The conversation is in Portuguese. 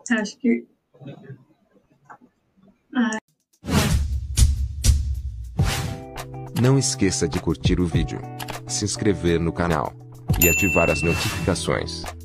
Acho que. Não esqueça de curtir o vídeo, se inscrever no canal e ativar as notificações.